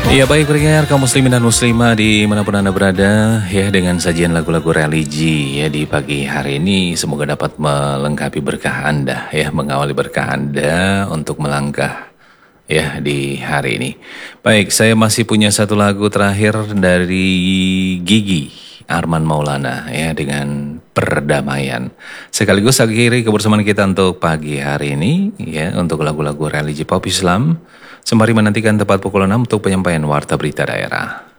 Ya baik pendengar kaum muslimin dan muslimah dimanapun Anda berada ya, dengan sajian lagu-lagu religi ya di pagi hari ini, semoga dapat melengkapi berkah Anda ya, mengawali berkah Anda untuk melangkah ya di hari ini. Baik, saya masih punya satu lagu terakhir dari Gigi Arman Maulana ya, dengan Perdamaian. Sekaligus akhiri kebersamaan kita untuk pagi hari ini ya, untuk lagu-lagu religi pop Islam. Sembari menantikan tepat pukul 6 untuk penyampaian warta berita daerah.